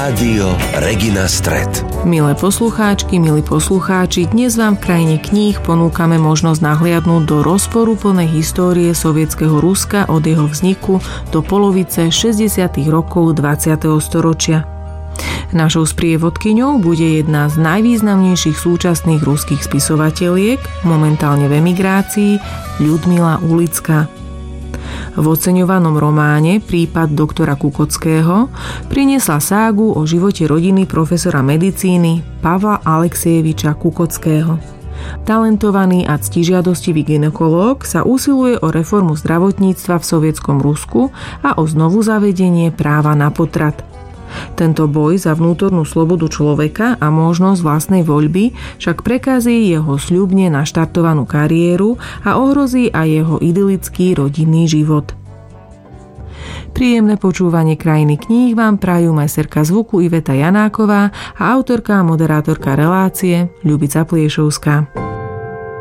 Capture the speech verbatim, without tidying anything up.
Rádio Regina Stret. Milé poslucháčky, milí poslucháči, dnes vám v krajine kníh ponúkame možnosť nahliadnúť do rozporuplnej histórie sovietskeho Ruska od jeho vzniku do polovice šesťdesiatych rokov dvadsiateho storočia. Našou sprievodkyňou bude jedna z najvýznamnejších súčasných ruských spisovateliek, momentálne v emigrácii, Ľudmila Ulická. V oceňovanom románe Prípad doktora Kukockého priniesla ságu o živote rodiny profesora medicíny Pavla Alexejeviča Kukockého. Talentovaný a ctižiadostivý gynekológ sa usiluje o reformu zdravotníctva v sovietskom Rusku a o znovu zavedenie práva na potrat. Tento boj za vnútornú slobodu človeka a možnosť vlastnej voľby však prekazí jeho sľubne naštartovanú kariéru a ohrozí aj jeho idylický rodinný život. Príjemné počúvanie Krajiny kníh vám prajú majsterka zvuku Iveta Janáková a autorka a moderátorka relácie Ľubica Pliešovská.